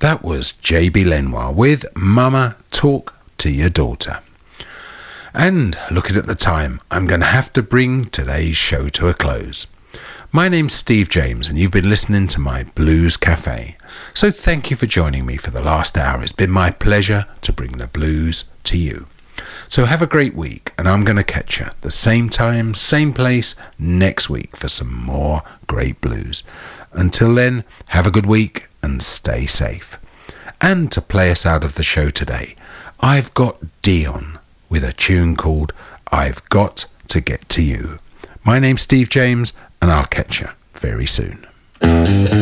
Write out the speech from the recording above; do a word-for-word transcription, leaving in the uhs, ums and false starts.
That was J B Lenoir with Mama Talk to Your Daughter. And looking at the time, I'm going to have to bring today's show to a close. My name's Steve James, and you've been listening to my Blues Cafe. So thank you for joining me for the last hour. It's been my pleasure to bring the blues to you. So have a great week, and I'm going to catch you the same time, same place next week for some more great blues. Until then, have a good week and stay safe. And to play us out of the show today, I've got Dion with a tune called I've Got to Get to You. My name's Steve James, and I'll catch you very soon.